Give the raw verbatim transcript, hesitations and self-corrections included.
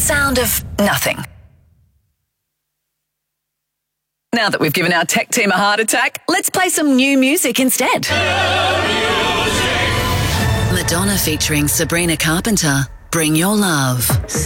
sound of nothing. Now that we've given our tech team a heart attack, let's play some new music instead. Madonna featuring Sabrina Carpenter, Bring Your Love.